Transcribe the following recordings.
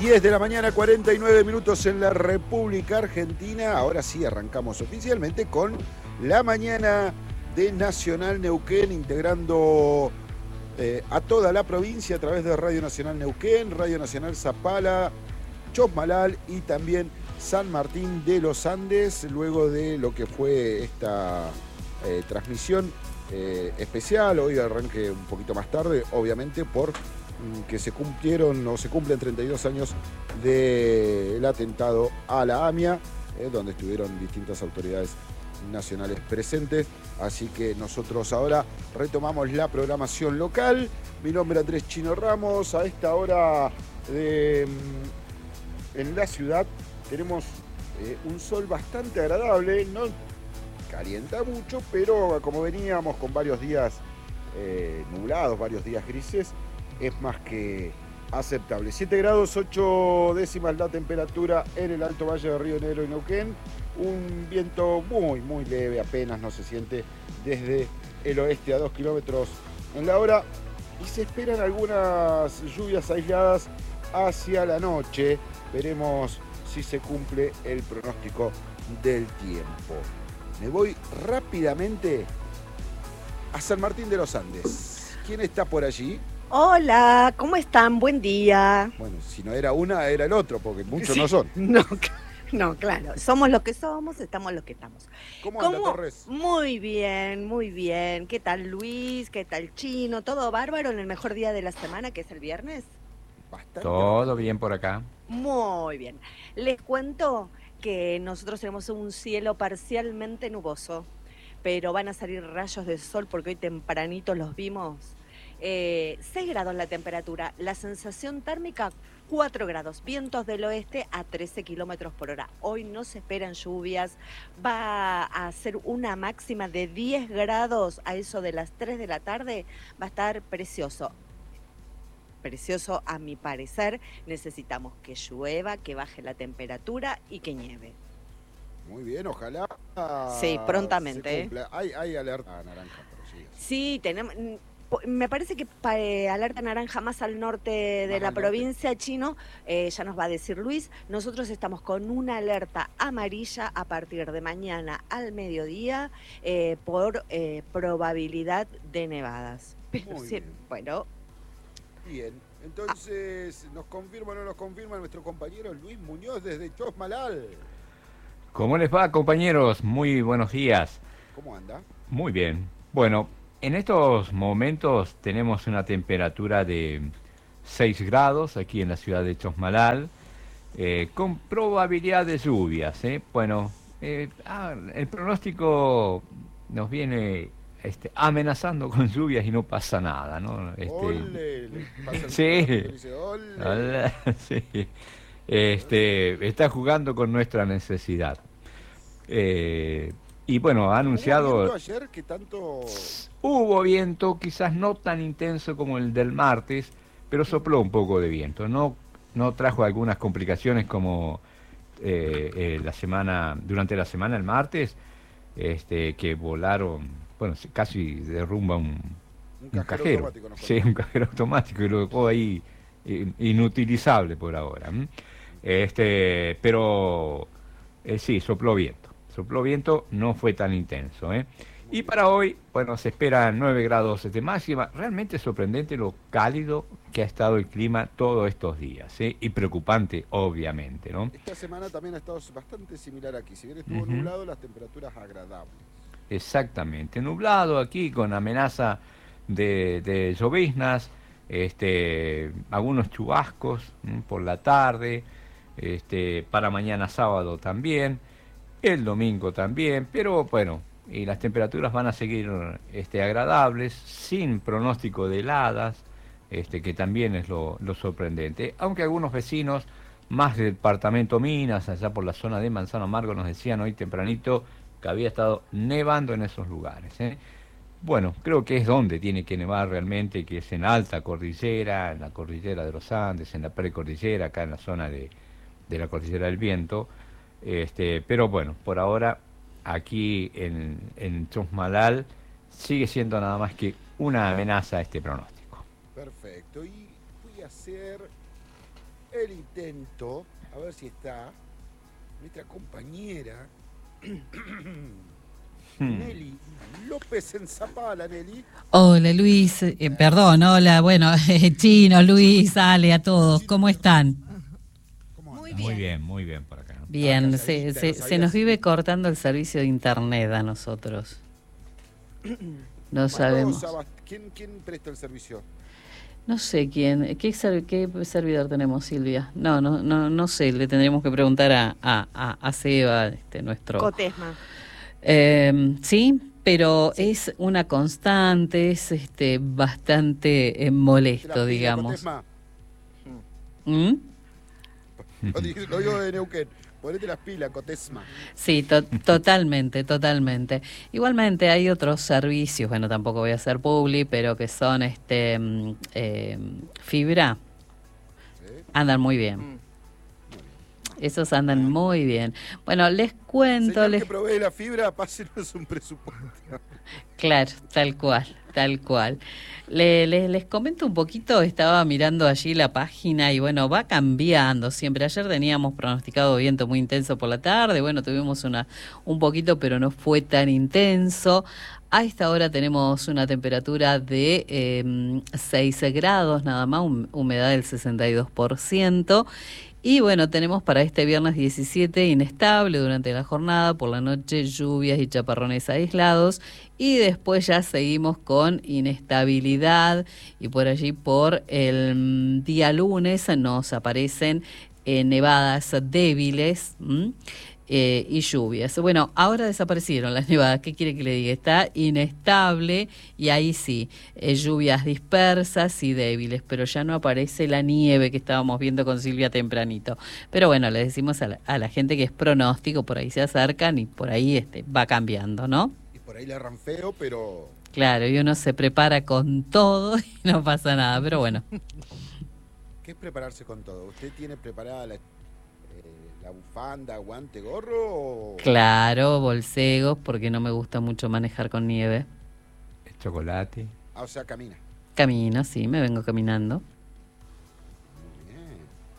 10 de la mañana, 49 minutos en la República Argentina. Ahora sí arrancamos oficialmente con la mañana de Nacional Neuquén, integrando a toda la provincia a través de Radio Nacional Neuquén, Radio Nacional Zapala, Chosmalal y también San Martín de los Andes, luego de lo que fue esta transmisión especial. Hoy arranque un poquito más tarde, obviamente, por que se cumplen 32 años del atentado a la AMIA, donde estuvieron distintas autoridades nacionales presentes. Así que nosotros ahora retomamos la programación local. Mi nombre es Andrés Chino Ramos. A esta hora en la ciudad tenemos un sol bastante agradable, no calienta mucho, pero como veníamos con varios días nublados, varios días grises, es más que aceptable. 7 grados 8 décimas la temperatura en el Alto Valle de Río Negro y Neuquén. Un viento muy leve, apenas no se siente desde el oeste a 2 kilómetros en la hora. Y se esperan algunas lluvias aisladas hacia la noche. Veremos si se cumple el pronóstico del tiempo. Me voy rápidamente a San Martín de los Andes. ¿Quién está por allí? Hola, ¿cómo están? Buen día. Bueno, si no era una, era el otro, porque muchos no son. No, claro. Somos lo que somos, estamos lo que estamos. ¿Cómo anda, Torres? Muy bien, muy bien. ¿Qué tal, Luis? ¿Qué tal, Chino? ¿Todo bárbaro en el mejor día de la semana, que es el viernes? Bastante. Todo bien por acá. Muy bien. Les cuento que nosotros tenemos un cielo parcialmente nuboso, pero van a salir rayos de sol porque hoy tempranito los vimos. 6 grados la temperatura, la sensación térmica 4 grados, vientos del oeste a 13 kilómetros por hora. Hoy no se esperan lluvias, va a ser una máxima de 10 grados a eso de las 3 de la tarde, va a estar precioso. Precioso a mi parecer, necesitamos que llueva, que baje la temperatura y que nieve. Muy bien, ojalá. Sí, prontamente. Hay alerta naranja, pero sí. Sí, tenemos. Me parece que alerta naranja más al norte de la provincia, Chino, ya nos va a decir Luis. Nosotros estamos con una alerta amarilla a partir de mañana al mediodía por probabilidad de nevadas. Pero sí, bien. Bueno. Bien, entonces, ¿nos confirma o no nos confirma nuestro compañero Luis Muñoz desde Chosmalal? ¿Cómo les va, compañeros? Muy buenos días. ¿Cómo anda? Muy bien. Bueno, en estos momentos tenemos una temperatura de 6 grados aquí en la ciudad de Chosmalal, con probabilidad de lluvias. Bueno, el pronóstico nos viene amenazando con lluvias y no pasa nada, ¿no? Ole, pasa sí. Dice, ole. Sí. Está jugando con nuestra necesidad. Y bueno, ha anunciado... ¿Hubo viento ayer que tanto...? Hubo viento, quizás no tan intenso como el del martes, pero sopló un poco de viento. No trajo algunas complicaciones como durante la semana, el martes, que volaron, bueno, casi derrumba un cajero. ¿No? Sí, un cajero automático, y lo dejó ahí inutilizable por ahora. Pero sí, sopló viento, no fue tan intenso. Y para hoy, bueno, se esperan 9 grados de máxima. Realmente sorprendente lo cálido que ha estado el clima todos estos días, y preocupante, obviamente, ¿no? Esta semana también ha estado bastante similar aquí. Si bien estuvo nublado, las temperaturas agradables. Exactamente, nublado aquí con amenaza de lloviznas, algunos chubascos por la tarde, para mañana sábado también, el domingo también, pero bueno, y las temperaturas van a seguir agradables, sin pronóstico de heladas, que también es lo sorprendente, aunque algunos vecinos más del departamento Minas, allá por la zona de Manzano Amargo, nos decían hoy tempranito que había estado nevando en esos lugares. Bueno, creo que es donde tiene que nevar realmente, que es en alta cordillera, en la cordillera de los Andes, en la precordillera, acá en la zona de la cordillera del Viento. Pero bueno, por ahora aquí en Chosmalal sigue siendo nada más que una amenaza a este pronóstico. Perfecto, y voy a hacer el intento, a ver si está, nuestra compañera Nelly López en Zapala, Nelly. Hola Luis, perdón, hola, bueno, Chino, Luis, Ale, a todos, ¿cómo están? Muy bien por acá. Bien, calladita, se nos vive cortando el servicio de internet a nosotros. No sabemos. ¿Quién presta el servicio? No sé quién, ¿qué servidor tenemos, Silvia? No sé, le tendríamos que preguntar a Seba, nuestro... Cotesma. Sí, pero sí, es una constante, es bastante molesto, digamos. ¿Mm? Lo digo de Neuquén. Ponete las pilas, Cotesma. Sí, totalmente. Igualmente hay otros servicios, bueno, tampoco voy a hacer publi, pero que son fibra. ¿Sí? Andan muy bien. Esos andan muy bien. Bueno, les cuento... Señor que provee la fibra, pásenos un presupuesto. Claro, tal cual. Les comento un poquito, estaba mirando allí la página y bueno, va cambiando siempre. Ayer teníamos pronosticado viento muy intenso por la tarde, bueno, tuvimos un poquito, pero no fue tan intenso. A esta hora tenemos una temperatura de 6 grados nada más, humedad del 62%. Y bueno, tenemos para este viernes 17 inestable durante la jornada, por la noche lluvias y chaparrones aislados y después ya seguimos con inestabilidad y por allí por el día lunes nos aparecen nevadas débiles. Y lluvias. Bueno, ahora desaparecieron las nevadas, ¿qué quiere que le diga? Está inestable y ahí sí, lluvias dispersas y débiles, pero ya no aparece la nieve que estábamos viendo con Silvia tempranito. Pero bueno, le decimos a la gente que es pronóstico, por ahí se acercan y por ahí va cambiando, ¿no? Y por ahí le erran feo, pero... Claro, y uno se prepara con todo y no pasa nada, pero bueno. ¿Qué es prepararse con todo? ¿Usted tiene preparada la bufanda, guante, gorro? O... Claro, bolsegos, porque no me gusta mucho manejar con nieve. El chocolate. Ah, o sea, camina. Camino, sí, me vengo caminando. Muy bien.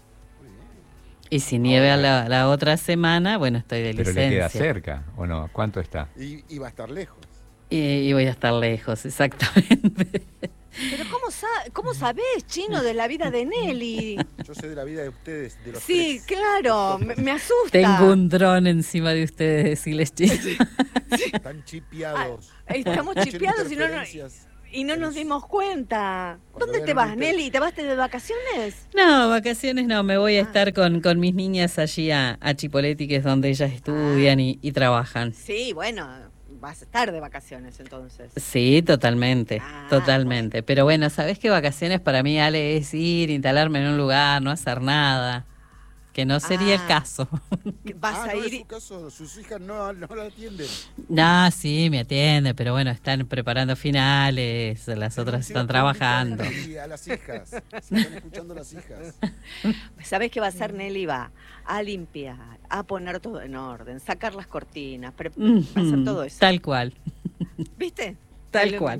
Y si nieve a la otra semana, bueno, estoy de licencia. Pero le queda cerca, ¿o no? ¿Cuánto está? Y va a estar lejos. Y voy a estar lejos, exactamente. Pero ¿cómo sabés, Chino, de la vida de Nelly? Yo sé de la vida de ustedes, de los Sí, tres. claro, me asusta. Tengo un dron encima de ustedes, decirles, Chino. Están chipeados. Estamos chipeados y no nos dimos cuenta. Cuando ¿Dónde vean te un vas, Nelly? ¿Te vas de vacaciones? No, vacaciones no, me voy a estar con mis niñas allí a Chipoleti, que es donde ellas estudian y trabajan. Sí, bueno, vas a estar de vacaciones entonces. Sí, totalmente. Bueno. Pero bueno, ¿sabés qué vacaciones para mí, Ale, es ir, instalarme en un lugar, no hacer nada? Que no sería el caso. Vas a no ir... es su caso, sus hijas no la atienden. No, sí, me atiende, pero bueno, están preparando finales, las otras están trabajando. Y a las hijas, se están escuchando las hijas. ¿Sabés qué va a hacer Nelly? Va a limpiar, a poner todo en orden, sacar las cortinas, va a hacer todo eso. Tal cual. ¿Viste? Tal cual.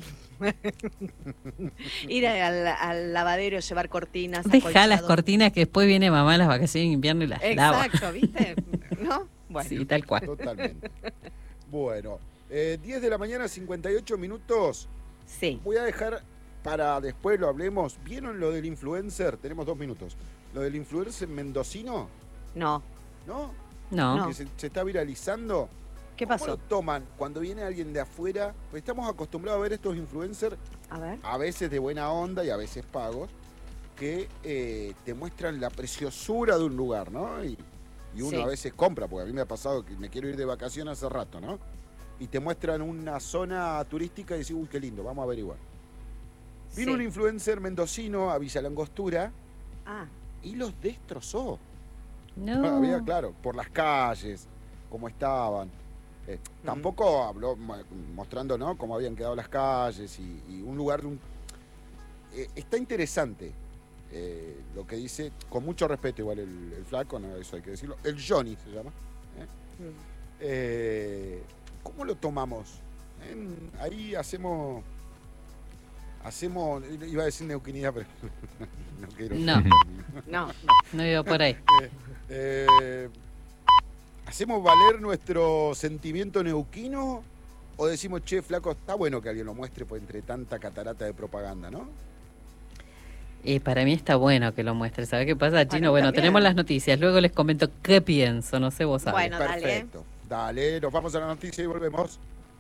Ir al lavadero, llevar cortinas. Deja las cortinas que después viene mamá a las vacaciones de invierno y las lava. Exacto, ¿viste? ¿No? Bueno. Sí, tal cual. Totalmente. Bueno, 10 de la mañana, 58 minutos. Sí. Voy a dejar para después lo hablemos. ¿Vieron lo del influencer? Tenemos 2 minutos. ¿Lo del influencer mendocino? No. ¿No? No. Que se está viralizando. ¿Qué ¿Cómo pasó? lo toman cuando viene alguien de afuera? Pues estamos acostumbrados a ver estos influencers, A ver. a veces de buena onda y a veces pagos, que te muestran la preciosura de un lugar, ¿no? Y uno Sí. a veces compra, porque a mí me ha pasado que me quiero ir de vacaciones hace rato, ¿no? Y te muestran una zona turística y decís, uy, qué lindo, vamos a averiguar. Vino Sí. un influencer mendocino a Villa Langostura Ah, y los destrozó. No. Había, claro, por las calles, cómo estaban. Tampoco habló mostrando, ¿no?, cómo habían quedado las calles y un lugar de un... está interesante lo que dice, con mucho respeto igual el flaco, no, eso hay que decirlo, el Johnny se llama. ¿Cómo lo tomamos? Ahí hacemos, iba a decir neuquinidad, pero no quiero. No. No iba por ahí. ¿Hacemos valer nuestro sentimiento neuquino o decimos, che, flaco, está bueno que alguien lo muestre por entre tanta catarata de propaganda, ¿no? Para mí está bueno que lo muestre. ¿Sabes qué pasa, Chino? Bueno, también. tenemos las noticias. Luego les comento qué pienso. No sé, vos sabés. Bueno, dale. Perfecto. Dale, nos vamos a la noticia y volvemos.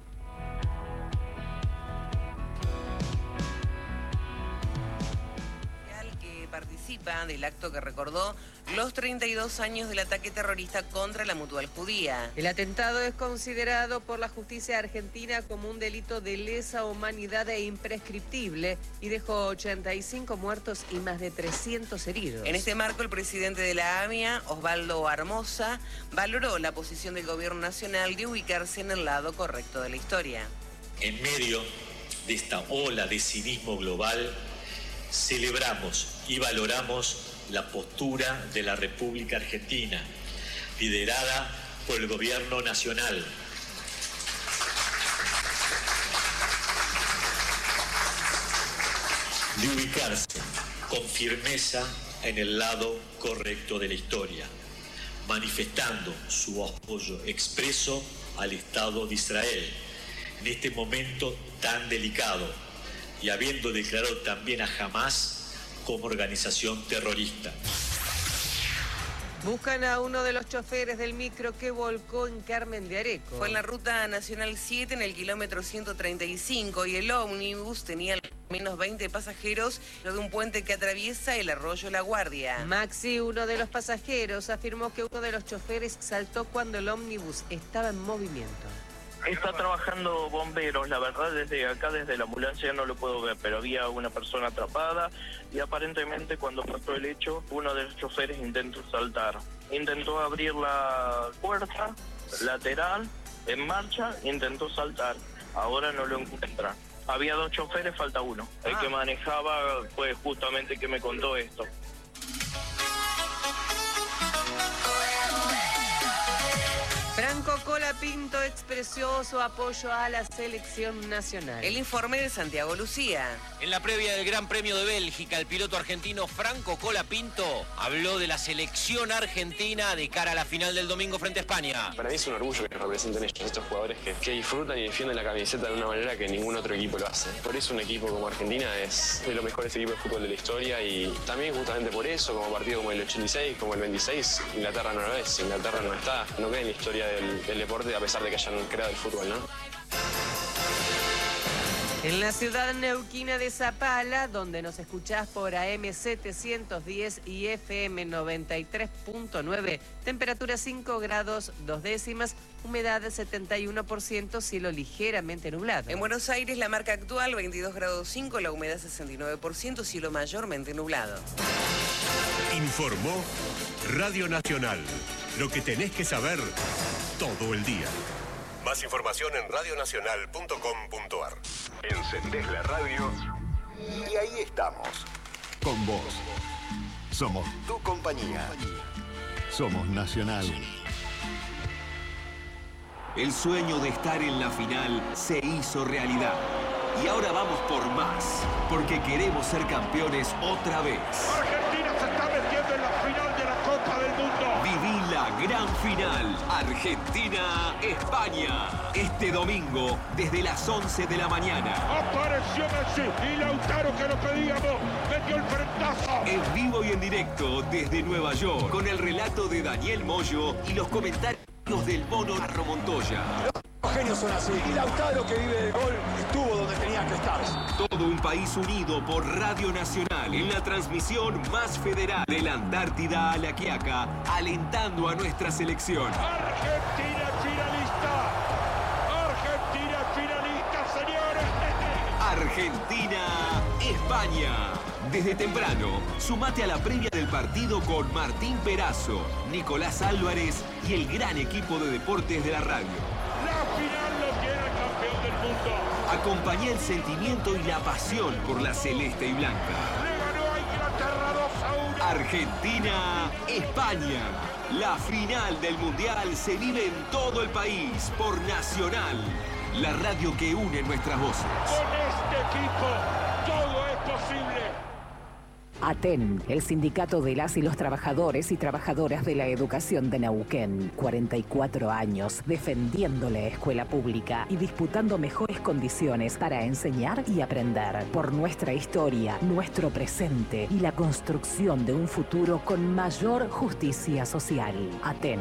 Que participa del acto que recordó los 32 años del ataque terrorista contra la Mutual Judía. El atentado es considerado por la justicia argentina como un delito de lesa humanidad e imprescriptible y dejó 85 muertos y más de 300 heridos. En este marco, el presidente de la AMIA, Osvaldo Armoza, valoró la posición del gobierno nacional de ubicarse en el lado correcto de la historia. En medio de esta ola de cinismo global, celebramos y valoramos la postura de la República Argentina, liderada por el Gobierno Nacional. De ubicarse con firmeza en el lado correcto de la historia, manifestando su apoyo expreso al Estado de Israel en este momento tan delicado y habiendo declarado también a Hamás como organización terrorista. Buscan a uno de los choferes del micro que volcó en Carmen de Areco. Fue en la ruta nacional 7 en el kilómetro 135 y el ómnibus tenía al menos 20 pasajeros lo de un puente que atraviesa el arroyo La Guardia. Maxi, uno de los pasajeros, afirmó que uno de los choferes saltó cuando el ómnibus estaba en movimiento. Está trabajando bomberos, la verdad desde acá, desde la ambulancia no lo puedo ver, pero había una persona atrapada y aparentemente cuando pasó el hecho, uno de los choferes intentó saltar. Intentó abrir la puerta lateral, en marcha, intentó saltar. Ahora no lo encuentra. Había 2 choferes, falta uno. El que manejaba fue justamente que me contó esto. Franco Colapinto expresó su apoyo a la selección nacional. El informe de Santiago Lucía. En la previa del Gran Premio de Bélgica, el piloto argentino Franco Colapinto habló de la selección argentina de cara a la final del domingo frente a España. Para mí es un orgullo que representen ellos, estos jugadores que disfrutan y defienden la camiseta de una manera que ningún otro equipo lo hace. Por eso un equipo como Argentina es de los mejores equipos de fútbol de la historia y también justamente por eso, como partido como el 86, como el 26, Inglaterra no lo es, Inglaterra no está, no queda en la historia del deporte a pesar de que hayan creado el fútbol, ¿no? En la ciudad neuquina de Zapala, donde nos escuchás por AM 710 y FM 93.9, temperatura 5 grados 2 décimas, humedad 71%, cielo ligeramente nublado. En Buenos Aires, la marca actual 22 grados 5, la humedad 69%, cielo mayormente nublado. Informó Radio Nacional. Lo que tenés que saber todo el día. Más información en radionacional.com.ar. Encendés la radio y ahí estamos. Con vos. Somos tu compañía. Somos Nacional. El sueño de estar en la final se hizo realidad. Y ahora vamos por más, porque queremos ser campeones otra vez. Argentina se está metiendo en la final de la Copa del Mundo. Viví la gran final, Argentina-España. Este domingo, desde las 11 de la mañana. Apareció Messi y Lautaro, que lo pedíamos, metió el frentazo. En vivo y en directo desde Nueva York, con el relato de Daniel Moyo y los comentarios del Mono Arro Montoya. Los genios son así. Y Lautaro, que vive del gol, estuvo donde tenía que estar. Todo un país unido por Radio Nacional en la transmisión más federal de la Antártida a la Quiaca, alentando a nuestra selección. Argentina finalista. Argentina finalista, señores. Argentina-España. Desde temprano, sumate a la previa del partido con Martín Perazo, Nicolás Álvarez y el gran equipo de deportes de la radio. La final lo tiene el campeón del mundo. Acompañá el sentimiento y la pasión por la celeste y blanca. Le ganó a Inglaterra 2-1. Argentina-España. La final del Mundial se vive en todo el país por Nacional, la radio que une nuestras voces. Con este equipo, todo es posible. ATEN, el sindicato de las y los trabajadores y trabajadoras de la educación de Neuquén. 44 años defendiendo la escuela pública y disputando mejores condiciones para enseñar y aprender. Por nuestra historia, nuestro presente y la construcción de un futuro con mayor justicia social. ATEN.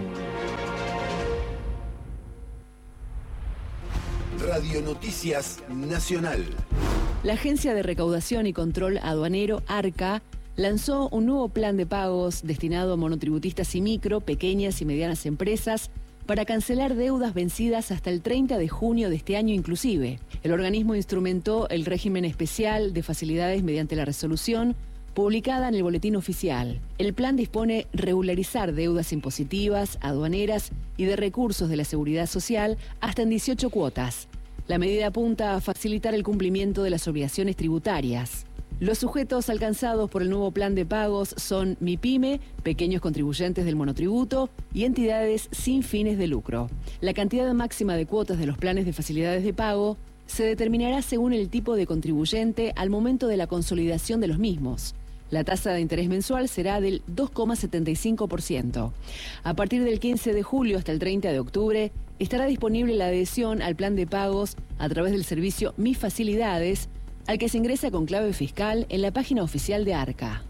Radio Noticias Nacional. La Agencia de Recaudación y Control Aduanero, ARCA, lanzó un nuevo plan de pagos destinado a monotributistas y micro, pequeñas y medianas empresas para cancelar deudas vencidas hasta el 30 de junio de este año inclusive. El organismo instrumentó el régimen especial de facilidades mediante la resolución publicada en el Boletín Oficial. El plan dispone regularizar deudas impositivas, aduaneras y de recursos de la Seguridad Social hasta en 18 cuotas. La medida apunta a facilitar el cumplimiento de las obligaciones tributarias. Los sujetos alcanzados por el nuevo plan de pagos son MIPYME, pequeños contribuyentes del monotributo y entidades sin fines de lucro. La cantidad máxima de cuotas de los planes de facilidades de pago se determinará según el tipo de contribuyente al momento de la consolidación de los mismos. La tasa de interés mensual será del 2,75%. A partir del 15 de julio hasta el 30 de octubre, estará disponible la adhesión al plan de pagos a través del servicio Mis Facilidades, al que se ingresa con clave fiscal en la página oficial de ARCA.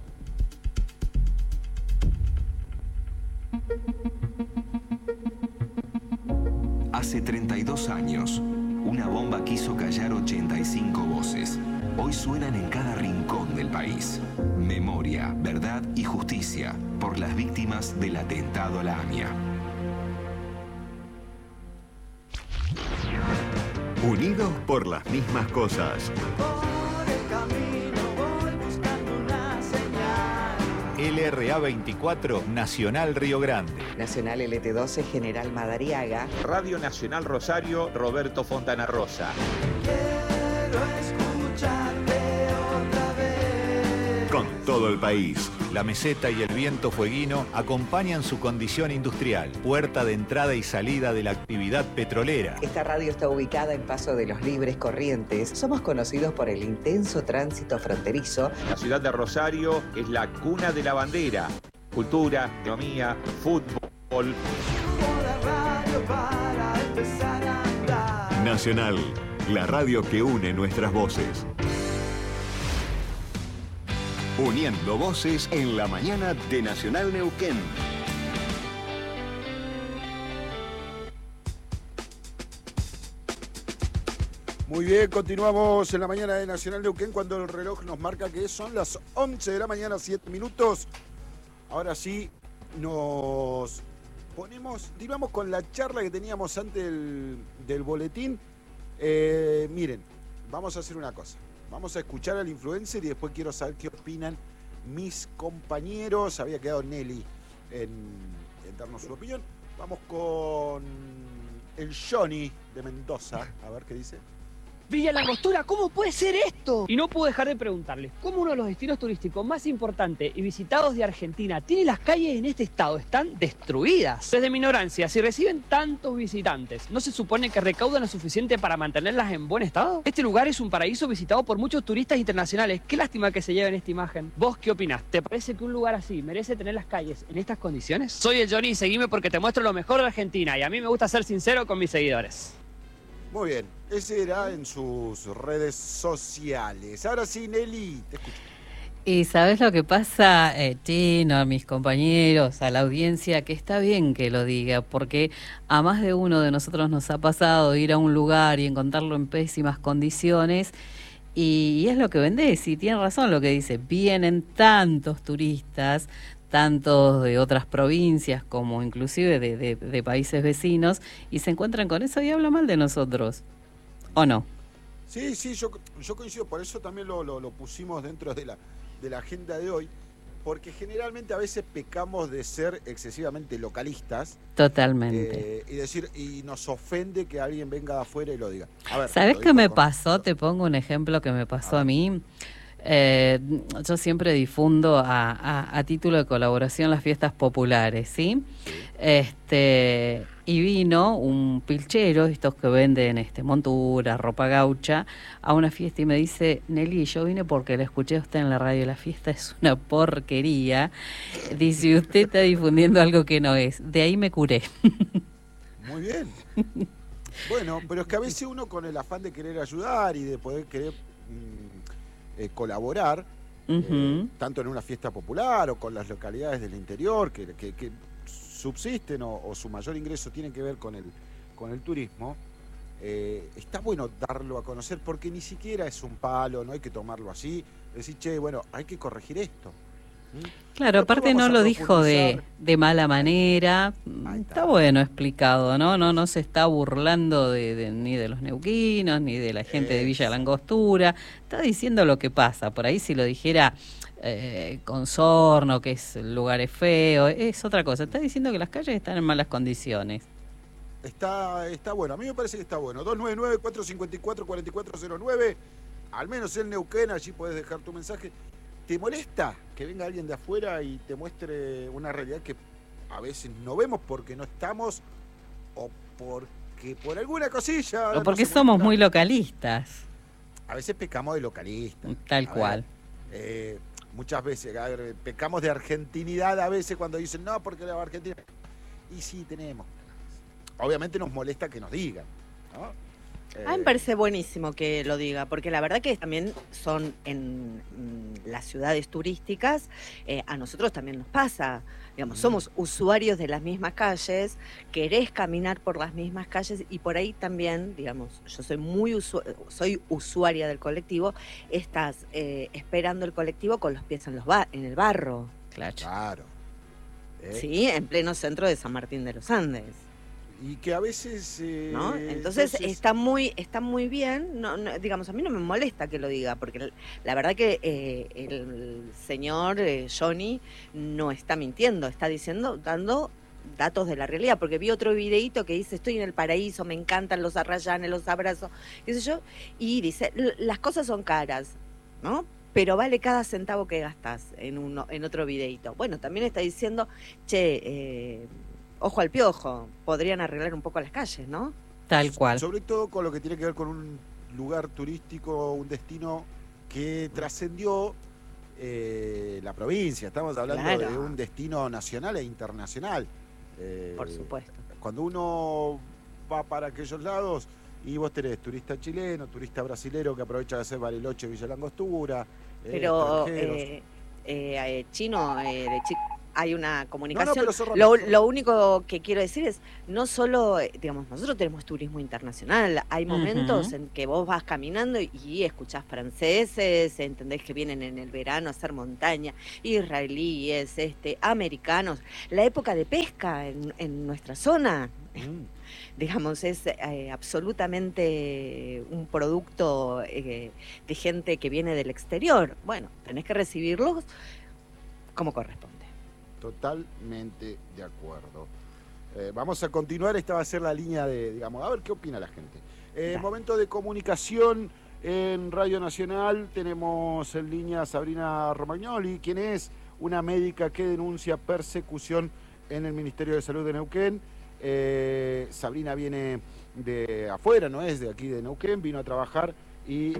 Hace 32 años, una bomba quiso callar 85 voces. Hoy suenan en cada rincón del país. Memoria, verdad y justicia por las víctimas del atentado a la AMIA. Unidos por las mismas cosas. LRA 24, Nacional Río Grande. Nacional LT12, General Madariaga. Radio Nacional Rosario, Roberto Fontana Rosa. Quiero escucharte otra vez. Con todo el país. La meseta y el viento fueguino acompañan su condición industrial, puerta de entrada y salida de la actividad petrolera. Esta radio está ubicada en Paso de los Libres Corrientes. Somos conocidos por el intenso tránsito fronterizo. La ciudad de Rosario es la cuna de la bandera. Cultura, economía, fútbol. Nacional, la radio que une nuestras voces. Uniendo voces en la mañana de Nacional Neuquén. Muy bien, continuamos en la mañana de Nacional Neuquén cuando el reloj nos marca que son las 11 de la mañana, 7 minutos. Ahora sí, nos continuamos con la charla que teníamos antes del boletín. Miren, vamos a hacer una cosa. Vamos a escuchar al influencer y después quiero saber qué opinan mis compañeros. Había quedado Nelly en darnos su opinión. Vamos con el Johnny de Mendoza. A ver qué dice. Villa Langostura, ¿cómo puede ser esto? Y no puedo dejar de preguntarles, ¿cómo uno de los destinos turísticos más importantes y visitados de Argentina tiene las calles en este estado? Están destruidas. Desde mi ignorancia, si reciben tantos visitantes, ¿no se supone que recaudan lo suficiente para mantenerlas en buen estado? Este lugar es un paraíso visitado por muchos turistas internacionales. Qué lástima que se lleven esta imagen. ¿Vos qué opinás? ¿Te parece que un lugar así merece tener las calles en estas condiciones? Soy el Johnny y seguime porque te muestro lo mejor de Argentina y a mí me gusta ser sincero con mis seguidores. Muy bien, ese era en sus redes sociales. Ahora sí, Nelly, te escucho. Y ¿sabes lo que pasa, Chino, a mis compañeros, a la audiencia? Que está bien que lo diga, porque a más de uno de nosotros nos ha pasado ir a un lugar y encontrarlo en pésimas condiciones, y es lo que vendés, y tiene razón lo que dice, vienen tantos turistas, tantos de otras provincias como inclusive de países vecinos, y se encuentran con eso y hablan mal de nosotros, ¿o no? Sí, yo coincido, por eso también lo pusimos dentro de la agenda de hoy, porque generalmente a veces pecamos de ser excesivamente localistas. Totalmente. Y nos ofende que alguien venga de afuera y lo diga. A ver, ¿sabés qué me pasó? Te pongo un ejemplo que me pasó a mí. Yo siempre difundo a título de colaboración las fiestas populares, ¿sí? Y vino un pilchero, estos que venden monturas, ropa gaucha, a una fiesta y me dice: Nelly, yo vine porque la escuché a usted en la radio, la fiesta es una porquería. Dice, usted está difundiendo algo que no es. De ahí me curé. Muy bien. Bueno, pero es que a veces uno con el afán de querer ayudar y de poder querer colaborar, tanto en una fiesta popular o con las localidades del interior que subsisten o su mayor ingreso tiene que ver con el turismo, está bueno darlo a conocer porque ni siquiera es un palo, no hay que tomarlo así, decir, che, bueno, hay que corregir esto. Claro, aparte no lo dijo de mala manera, está bueno explicado, no se está burlando ni de los neuquinos, ni de la gente de Villa Langostura, está diciendo lo que pasa. Por ahí si lo dijera con sorno, que es lugares feos, es otra cosa. Está diciendo que las calles están en malas condiciones. Está bueno, a mí me parece que está bueno. 299-454-4409, al menos en Neuquén, allí podés dejar tu mensaje. ¿Te molesta que venga alguien de afuera y te muestre una realidad que a veces no vemos porque no estamos o porque por alguna cosilla? O porque somos muy localistas. A veces pecamos de localistas. Tal cual. Muchas veces pecamos de argentinidad a veces cuando dicen, no, porque la Argentina... Y sí, tenemos. Obviamente nos molesta que nos digan, ¿no? A mí me parece buenísimo que lo diga, porque la verdad que también son en las ciudades turísticas, a nosotros también nos pasa, digamos, somos usuarios de las mismas calles, querés caminar por las mismas calles y por ahí también, digamos, yo soy usuaria del colectivo, estás esperando el colectivo con los pies en el barro. Claro. Sí, en pleno centro de San Martín de los Andes. Y que a veces... ¿no? Entonces está muy bien, digamos, a mí no me molesta que lo diga, porque la verdad que el señor Johnny no está mintiendo, está dando datos de la realidad, porque vi otro videíto que dice, estoy en el paraíso, me encantan los arrayanes, los abrazos, qué sé yo, y dice, las cosas son caras, ¿no? Pero vale cada centavo que gastas en otro videíto. Bueno, también está diciendo, che... ojo al piojo, podrían arreglar un poco las calles, ¿no? Tal cual. Sobre todo con lo que tiene que ver con un lugar turístico, un destino que trascendió la provincia. Estamos hablando de un destino nacional e internacional. Por supuesto. Cuando uno va para aquellos lados y vos tenés turista chileno, turista brasilero que aprovecha de hacer Bariloche, Villa Langostura, pero chino, hay una comunicación. Lo único que quiero decir es, no solo, digamos, nosotros tenemos turismo internacional, hay momentos en que vos vas caminando y escuchás franceses, entendés que vienen en el verano a hacer montaña, israelíes, americanos, la época de pesca en nuestra zona. Digamos, es absolutamente un producto de gente que viene del exterior. Bueno, tenés que recibirlos como corresponde. Totalmente de acuerdo. Vamos a continuar, esta va a ser la línea digamos, a ver qué opina la gente. Momento de comunicación en Radio Nacional, tenemos en línea a Sabrina Romagnoli, quien es una médica que denuncia persecución en el Ministerio de Salud de Neuquén. Sabrina viene de afuera, no es de aquí de Neuquén, vino a trabajar y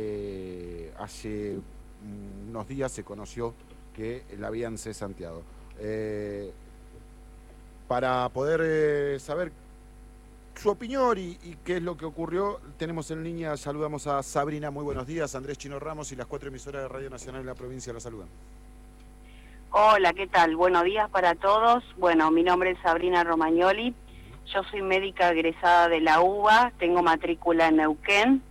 hace unos días se conoció que la habían cesanteado. Para poder saber su opinión y qué es lo que ocurrió, tenemos en línea, saludamos a Sabrina. Muy buenos días. Andrés Chino Ramos y las 4 emisoras de Radio Nacional en la provincia la saludan. Hola, ¿qué tal? Buenos días para todos. Bueno, mi nombre es Sabrina Romagnoli. Yo soy médica egresada de la UBA, tengo matrícula en Neuquén.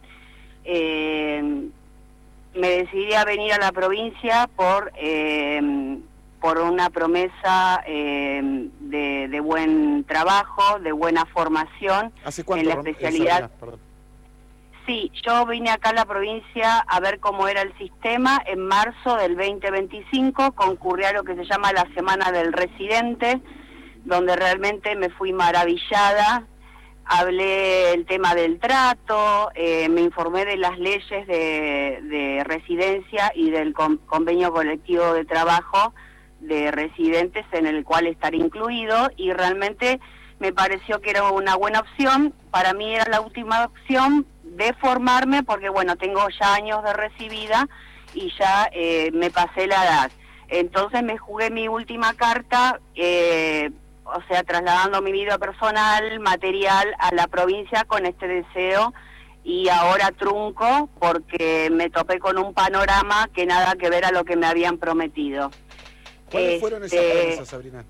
Me decidí a venir a la provincia por una promesa de buen trabajo, de buena formación. ¿Hace cuánto, en la especialidad? Sí, yo vine acá a la provincia a ver cómo era el sistema. En marzo del 2025 concurrí a lo que se llama la Semana del Residente, donde realmente me fui maravillada hablé el tema del trato, me informé de las leyes de residencia y del convenio colectivo de trabajo de residentes en el cual estar incluido, y realmente me pareció que era una buena opción. Para mí era la última opción de formarme, porque bueno, tengo ya años de recibida y ya me pasé la edad. Entonces me jugué mi última carta, o sea, trasladando mi vida personal, material a la provincia con este deseo, y ahora trunco porque me topé con un panorama que nada que ver a lo que me habían prometido. ¿Cuáles fueron esas promesas, Sabrina?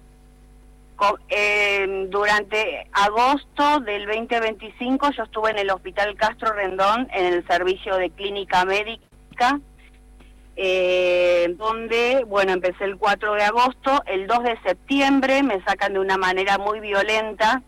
Durante agosto del 2025 yo estuve en el Hospital Castro Rendón en el servicio de clínica médica, donde, bueno, empecé el 4 de agosto, el 2 de septiembre me sacan de una manera muy violenta,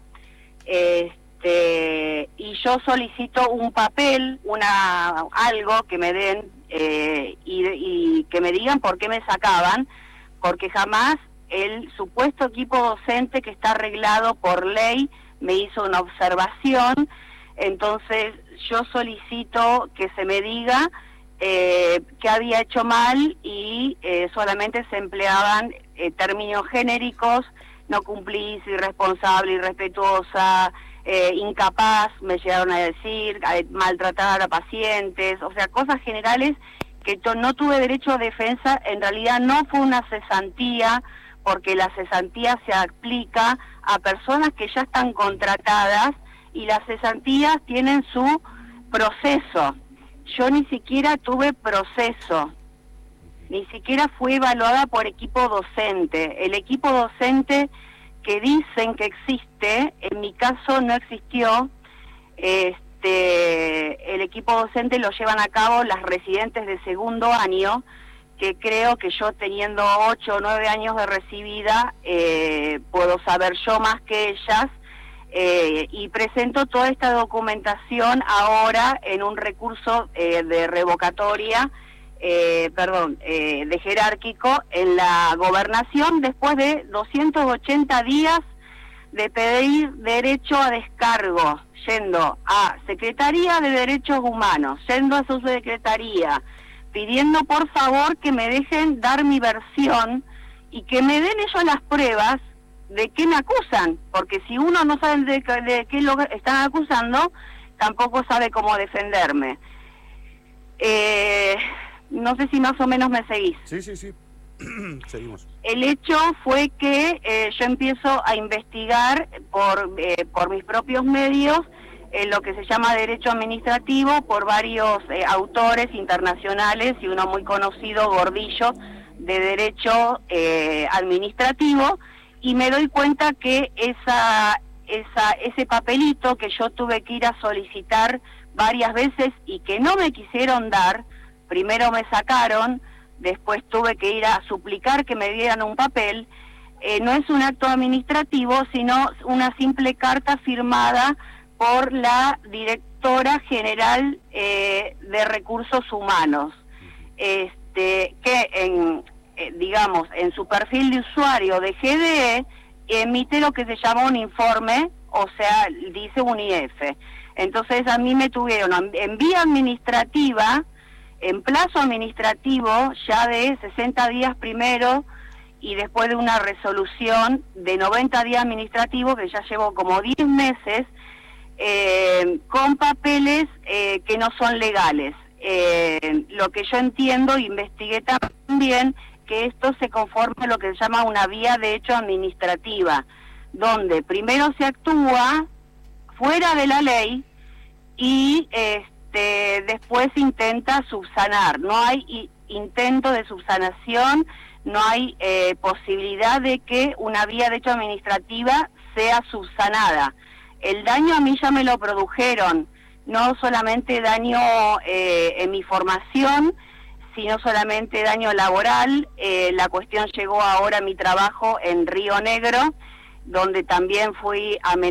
y yo solicito un papel, algo que me den, y que me digan por qué me sacaban, porque jamás el supuesto equipo docente que está arreglado por ley me hizo una observación. Entonces yo solicito que se me diga que había hecho mal, y solamente se empleaban términos genéricos: no cumplís, irresponsable, irrespetuosa, incapaz, me llegaron a decir, maltratar a pacientes, o sea, cosas generales que no tuve derecho a defensa. En realidad no fue una cesantía, porque la cesantía se aplica a personas que ya están contratadas, y las cesantías tienen su proceso. Yo ni siquiera tuve proceso, ni siquiera fui evaluada por equipo docente. El equipo docente que dicen que existe, en mi caso no existió. El equipo docente lo llevan a cabo las residentes de segundo año, que creo que yo, teniendo 8 o 9 años de recibida, puedo saber yo más que ellas, y presento toda esta documentación ahora en un recurso de revocatoria, de jerárquico en la gobernación, después de 280 días de pedir derecho a descargo, yendo a Secretaría de Derechos Humanos, yendo a su secretaría, pidiendo por favor que me dejen dar mi versión y que me den ellos las pruebas de qué me acusan, porque si uno no sabe de qué lo están acusando, tampoco sabe cómo defenderme. No sé si más o menos me seguís. Sí. Seguimos. El hecho fue que yo empiezo a investigar por mis propios medios lo que se llama derecho administrativo, por varios autores internacionales, y uno muy conocido, Gordillo, de derecho administrativo, y me doy cuenta que ese papelito que yo tuve que ir a solicitar varias veces y que no me quisieron dar, primero me sacaron, después tuve que ir a suplicar que me dieran un papel, no es un acto administrativo, sino una simple carta firmada por la directora general de Recursos Humanos, que en su perfil de usuario de GDE emite lo que se llama un informe, o sea, dice un IF. Entonces a mí me tuvieron en vía administrativa, en plazo administrativo, ya de 60 días primero, y después de una resolución de 90 días administrativos, que ya llevo como 10 meses, con papeles que no son legales. Lo que yo entiendo, investigué también, que esto se conforma a lo que se llama una vía de hecho administrativa, donde primero se actúa fuera de la ley y después intenta subsanar. No hay intento de subsanación, no hay posibilidad de que una vía de hecho administrativa sea subsanada. El daño a mí ya me lo produjeron, no solamente daño en mi formación, sino solamente daño laboral. La cuestión llegó ahora a mi trabajo en Río Negro, donde también fui